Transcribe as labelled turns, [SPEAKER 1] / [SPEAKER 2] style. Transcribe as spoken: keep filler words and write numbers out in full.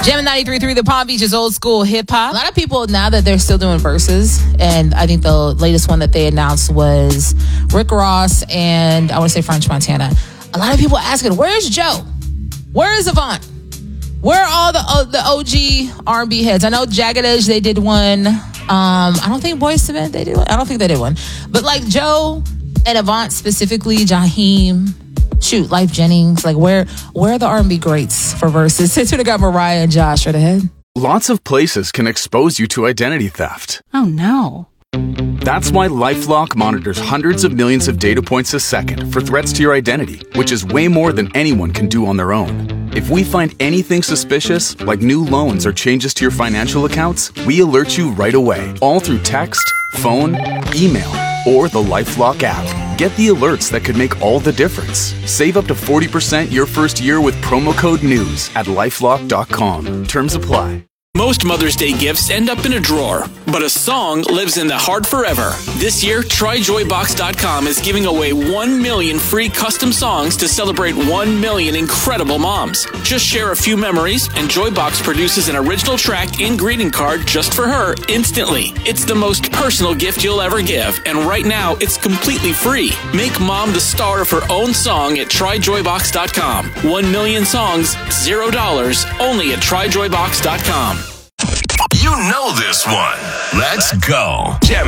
[SPEAKER 1] Gem ninety-three point three, the Palm Beach is old school hip hop. A lot of people, now that they're still doing verses, and I think the latest one that they announced was Rick Ross and I want to say French Montana. A lot of people asking, where's Joe? Where is Avant? Where are all the uh, the O G R and B heads? I know Jagged Edge, they did one. Um, I don't think Boyz two Men, they did one. I don't think they did one. But like Joe and Avant specifically, Jaheim, shoot, Life Jennings, like where where are the R and B greats for verses? Since we got Mariah and Josh right ahead.
[SPEAKER 2] Lots of places can expose you to identity theft.
[SPEAKER 3] Oh no.
[SPEAKER 2] That's why LifeLock monitors hundreds of millions of data points a second for threats to your identity, which is way more than anyone can do on their own. If we find anything suspicious, like new loans or changes to your financial accounts, we alert you right away, all through text, phone, email, or the LifeLock app. Get the alerts that could make all the difference. Save up to forty percent your first year with promo code NEWS at lifelock dot com. Terms apply.
[SPEAKER 4] Most Mother's Day gifts end up in a drawer, but a song lives in the heart forever. This year, try joy box dot com is giving away one million free custom songs to celebrate one million incredible moms. Just share a few memories, and Joybox produces an original track and greeting card just for her instantly. It's the most personal gift you'll ever give, and right now, it's completely free. Make mom the star of her own song at try joy box dot com. One million songs, zero dollars, only at try joy box dot com.
[SPEAKER 5] You know this one. Let's go. Gem